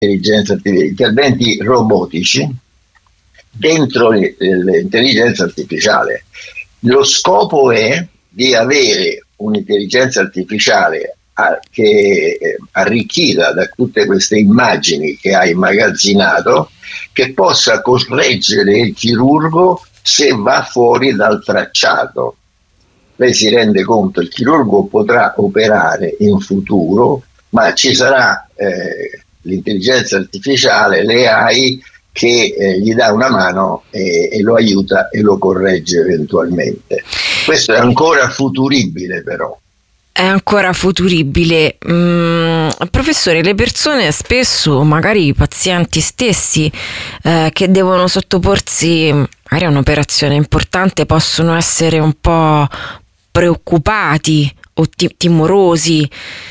interventi robotici dentro l'intelligenza artificiale. Lo scopo è di avere un'intelligenza artificiale che è arricchita da tutte queste immagini che ha immagazzinato, che possa correggere il chirurgo se va fuori dal tracciato. Lei si rende conto, il chirurgo potrà operare in futuro, ma ci sarà l'intelligenza artificiale, l'AI, che gli dà una mano e lo aiuta e lo corregge eventualmente. Questo è ancora futuribile, però. È ancora futuribile. Professore, le persone spesso, magari i pazienti stessi, che devono sottoporsi magari a un'operazione importante, possono essere un po' preoccupati o timorosi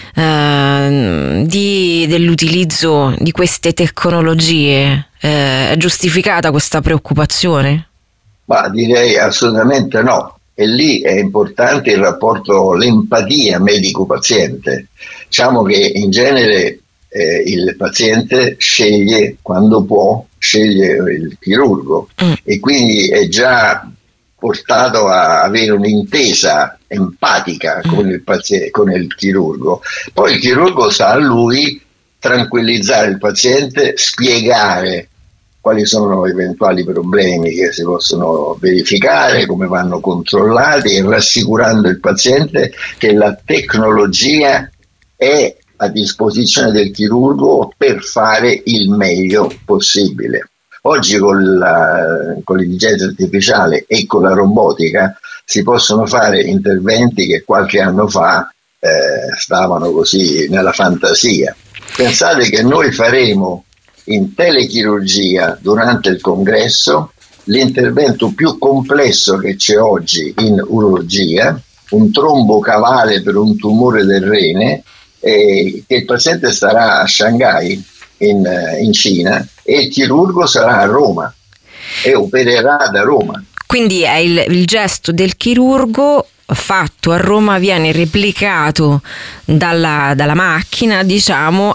dell'utilizzo di queste tecnologie. È giustificata questa preoccupazione? Ma direi assolutamente no. E lì è importante il rapporto, l'empatia medico-paziente. Diciamo che in genere il paziente sceglie, quando può, sceglie il chirurgo e quindi è già portato a avere un'intesa empatica con il paziente, con il chirurgo. Poi il chirurgo sa a lui tranquillizzare il paziente, spiegare quali sono eventuali problemi che si possono verificare, come vanno controllati, e rassicurando il paziente che la tecnologia è a disposizione del chirurgo per fare il meglio possibile. Oggi con l'intelligenza artificiale e con la robotica si possono fare interventi che qualche anno fa stavano così nella fantasia. Pensate che noi faremo in telechirurgia durante il congresso l'intervento più complesso che c'è oggi in urologia, un trombo cavale per un tumore del rene, che il paziente starà a Shanghai in Cina e il chirurgo sarà a Roma e opererà da Roma. Quindi è il gesto del chirurgo fatto a Roma viene replicato dalla macchina, diciamo,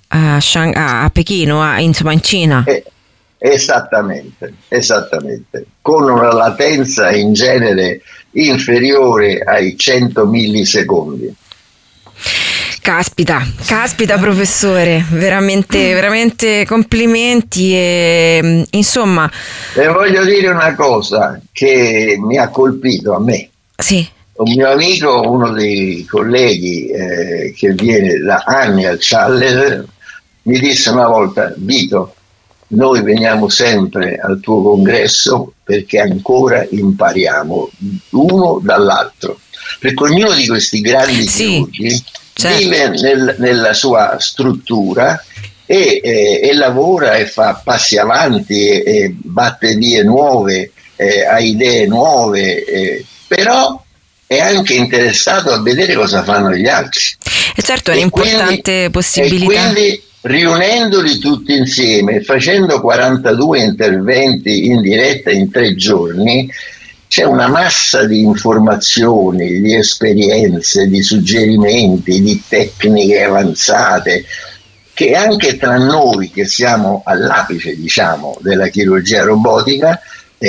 a Pechino, insomma in Cina. Esattamente, con una latenza in genere inferiore ai 100 millisecondi. Caspita professore, veramente complimenti e insomma. Le voglio dire una cosa che mi ha colpito a me. Sì. Un mio amico, uno dei colleghi che viene da anni al Challenger, mi disse una volta: Vito, noi veniamo sempre al tuo congresso perché ancora impariamo l'uno dall'altro, perché ognuno di questi grandi chirurghi vive nella sua struttura e lavora e fa passi avanti e batte vie nuove, ha idee nuove, però è anche interessato a vedere cosa fanno gli altri. E certo, è un'importante possibilità. E quindi riunendoli tutti insieme, facendo 42 interventi in diretta in 3 giorni, c'è una massa di informazioni, di esperienze, di suggerimenti, di tecniche avanzate, che anche tra noi che siamo all'apice, diciamo, della chirurgia robotica,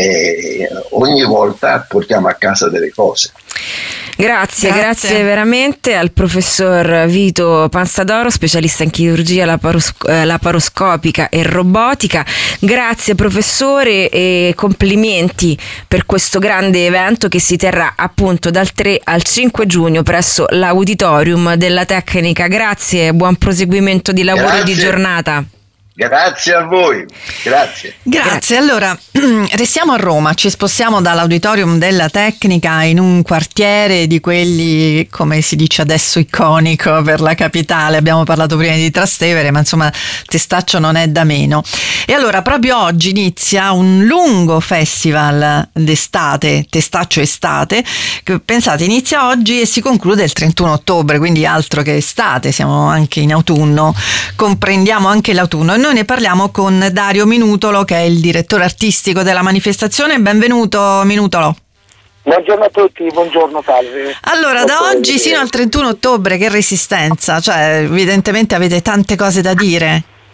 ogni volta portiamo a casa delle cose. Grazie veramente al professor Vito Pansadoro, specialista in chirurgia laparoscopica e robotica. Grazie professore e complimenti per questo grande evento che si terrà appunto dal 3 al 5 giugno presso l'Auditorium della Tecnica. Grazie e buon proseguimento di lavoro e di giornata. Grazie a voi, grazie. Allora, restiamo a Roma, ci spostiamo dall'Auditorium della Tecnica in un quartiere di quelli, come si dice adesso, iconico per la capitale. Abbiamo parlato prima di Trastevere, ma insomma Testaccio non è da meno. E allora proprio oggi inizia un lungo festival d'estate, Testaccio Estate, che pensate inizia oggi e si conclude il 31 ottobre, quindi altro che estate, siamo anche in autunno, comprendiamo anche l'autunno. Noi ne parliamo con Dario Minutolo, che è il direttore artistico della manifestazione. Benvenuto Minutolo. Buongiorno a tutti, buongiorno, salve. Allora, da oggi sino al 31 ottobre che resistenza, cioè evidentemente avete tante cose da dire.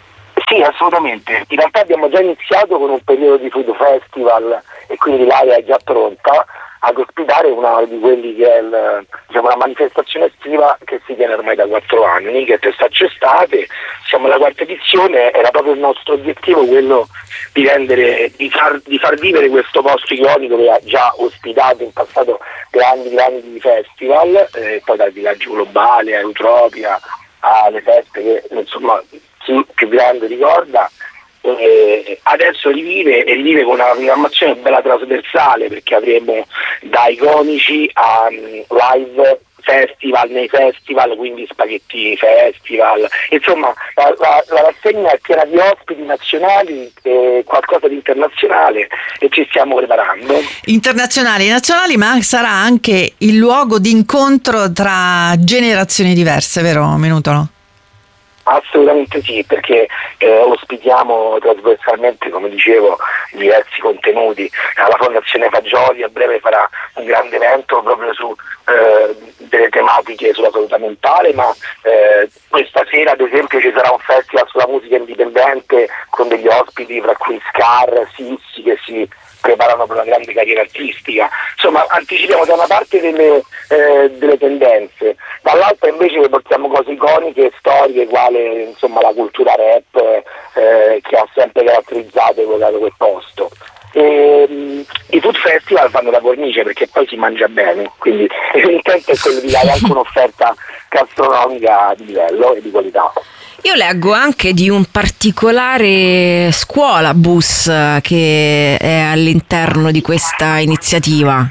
Sì, assolutamente. In realtà abbiamo già iniziato con un periodo di food festival e quindi l'area è già pronta ad ospitare una di quelli che è una manifestazione estiva che si tiene ormai da 4 anni, che è Testaccio Estate. Siamo alla 4ª edizione, era proprio il nostro obiettivo quello di far vivere questo posto iconico che ha già ospitato in passato grandi festival, poi dal Villaggio Globale a Eutropia alle feste che insomma chi più grande ricorda. Adesso rivive con una programmazione bella trasversale, perché avremo da iconici a live festival nei festival, quindi spaghetti festival, insomma la rassegna è piena di ospiti nazionali e qualcosa di internazionale, e ci stiamo preparando. Internazionali, nazionali, ma sarà anche il luogo di incontro tra generazioni diverse, vero Minutolo? Assolutamente sì, perché ospitiamo trasversalmente, come dicevo, diversi contenuti. La Fondazione Fagioli a breve farà un grande evento proprio su delle tematiche sulla salute mentale, ma questa sera ad esempio ci sarà un festival sulla musica indipendente con degli ospiti fra cui Scar, Sissi, che si preparano per una grande carriera artistica. Insomma, anticipiamo da una parte delle tendenze, dall'altra invece portiamo cose iconiche, storiche, quale insomma la cultura rap che ha sempre caratterizzato quel posto. I food festival fanno la cornice, perché poi si mangia bene, quindi l'intento è quello di dare anche un'offerta gastronomica di livello e di qualità. Io leggo anche di un particolare scuola bus che è all'interno di questa iniziativa.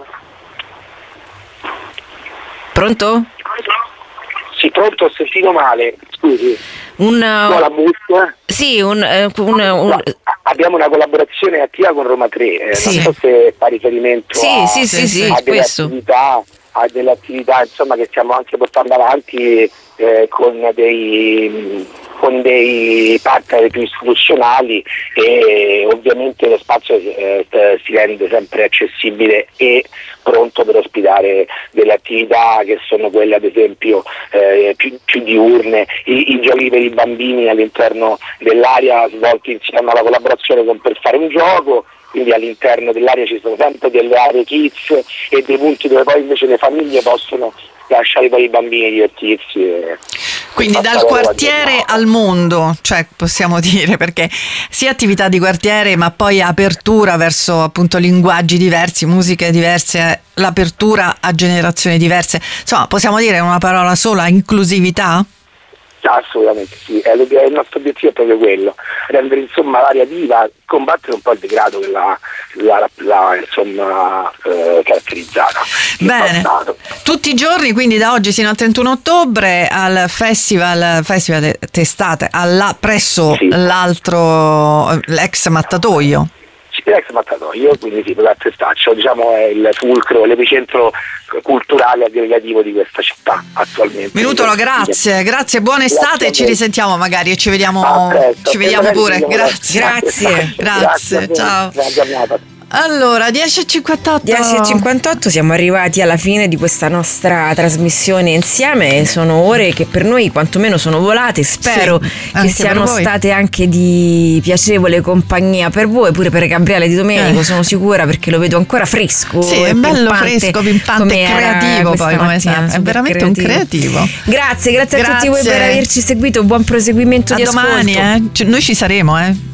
Pronto? Sì, pronto, ho sentito male, scusi. Scuola bus? Sì, abbiamo una collaborazione attiva con Roma 3, sì. Non so se fa riferimento a delle attività insomma che stiamo anche portando avanti con dei partner più istituzionali, e ovviamente lo spazio si rende sempre accessibile e pronto per ospitare delle attività che sono quelle ad esempio più diurne, i giochi per i bambini all'interno dell'area svolti insieme alla collaborazione con Per Fare un Gioco. Quindi all'interno dell'area ci sono sempre delle aree kids e dei punti dove poi invece le famiglie possono lasciare poi i bambini divertirsi. Quindi dal quartiere al mondo, cioè possiamo dire, perché sia attività di quartiere ma poi apertura verso appunto linguaggi diversi, musiche diverse, l'apertura a generazioni diverse. Insomma, possiamo dire in una parola sola, inclusività? Assolutamente sì, il nostro obiettivo è proprio quello, rendere insomma l'area viva, combattere un po' il degrado che l'ha caratterizzata. Bene, tutti i giorni, quindi da oggi sino al 31 ottobre al festival Testate presso l'altro l'ex Mattatoio. L'ex Mattatoio, quindi sì, per Testaccio, diciamo è il fulcro, l'epicentro culturale aggregativo di questa città attualmente. Minutolo, grazie, buona estate, ci risentiamo magari e ci vediamo pure. Grazie, ciao. Buona giornata. Allora, 10:58 siamo arrivati alla fine di questa nostra trasmissione insieme. Sono ore che per noi quantomeno sono volate. Spero che siano state anche di piacevole compagnia per voi, pure per Gabriele Di Domenico, sono sicura, perché lo vedo ancora fresco. Sì, è bello fresco, pimpante, creativo poi come sempre. È veramente creativo. Un creativo. Grazie a tutti voi per averci seguito. Buon proseguimento di ascolto. Domani, noi ci saremo,